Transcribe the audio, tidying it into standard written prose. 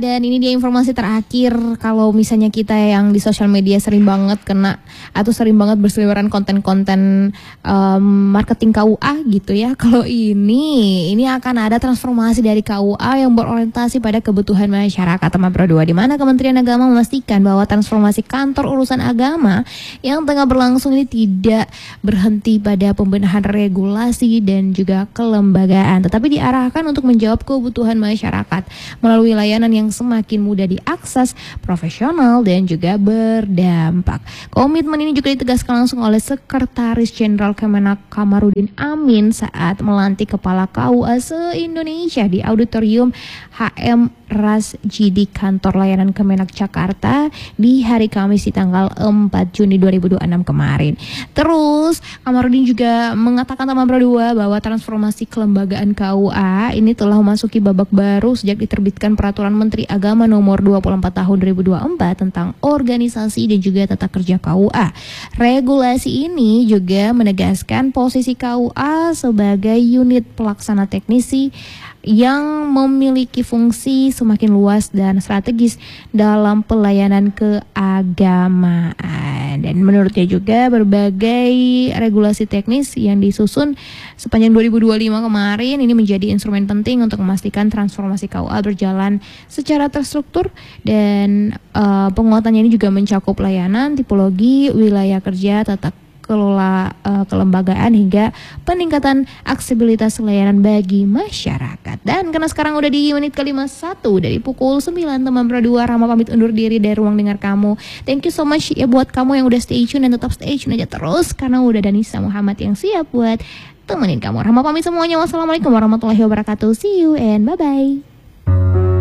dan ini dia informasi terakhir. Kalau misalnya kita yang di sosial media sering banget kena atau sering banget berseliweran konten-konten marketing KUA gitu ya. Kalau ini akan ada transformasi dari KUA yang berorientasi pada kebutuhan masyarakat Teman Pro 2, di mana Kementerian Agama memastikan bahwa transformasi kantor urusan agama yang tengah berlangsung ini tidak berhenti pada pembenahan regulasi dan juga kelembagaan, tetapi diarahkan untuk menjawab kebutuhan masyarakat melalui layanan yang semakin mudah diakses, profesional dan juga berdampak. Komitmen ini juga ditegaskan langsung oleh Sekretaris Jenderal Kemenak Kamarudin Amin saat melantik Kepala KUA se-Indonesia di Auditorium HM Rasjidi Kantor Layanan Kemenak Jakarta di hari Kamis di tanggal 4 Juni 2026 kemarin. Terus Kamarudin juga mengatakan Teman Pro 2 bahwa transformasi kelembagaan KUA ini telah memasuki babak baru sejak diterbitkan Peraturan Menteri Agama Nomor 24 Tahun 2024 tentang organisasi dan juga tata kerja KUA. Regulasi ini juga menegaskan posisi KUA sebagai unit pelaksana teknisi yang memiliki fungsi semakin luas dan strategis dalam pelayanan keagamaan. Dan menurutnya juga berbagai regulasi teknis yang disusun sepanjang 2025 kemarin ini menjadi instrumen penting untuk memastikan transformasi KUA berjalan secara terstruktur, dan penguatannya ini juga mencakup layanan, tipologi, wilayah kerja, tata kelola kelembagaan hingga peningkatan aksesibilitas layanan bagi masyarakat. Dan karena sekarang udah di menit ke-51 dari pukul 9 Teman Pro 2, Rama pamit undur diri dari ruang dengar kamu. Thank you so much ya buat kamu yang udah stay tune, dan tetap stay tune aja terus karena udah ada Nisa Muhammad yang siap buat temenin kamu. Rama pamit semuanya. Wassalamualaikum warahmatullahi wabarakatuh. See you and bye bye.